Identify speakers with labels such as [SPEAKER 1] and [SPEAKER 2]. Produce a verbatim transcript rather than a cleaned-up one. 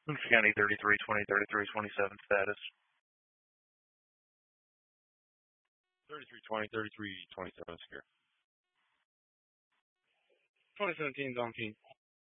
[SPEAKER 1] County thirty-three twenty, thirty-three twenty-seven status.
[SPEAKER 2] thirty-three twenty, thirty-three twenty-seven secure.
[SPEAKER 3] twenty seventeen is on key.